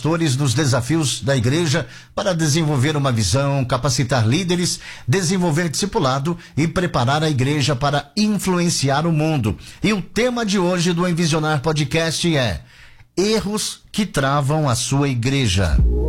pastores nos desafios da igreja para desenvolver uma visão, capacitar líderes, desenvolver discipulado e preparar a igreja para influenciar o mundo. E o tema de hoje do Envisionar Podcast é: erros que travam a sua igreja.